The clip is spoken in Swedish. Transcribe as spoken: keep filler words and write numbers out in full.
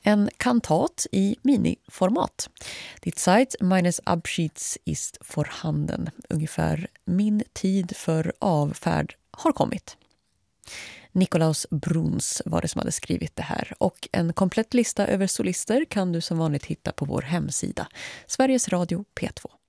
En kantat i miniformat. Die Zeit meines Abschieds ist vorhanden. Ungefär min tid för avfärd har kommit. Nikolaus Bruns var det som hade skrivit det här, och en komplett lista över solister kan du som vanligt hitta på vår hemsida Sveriges Radio P två.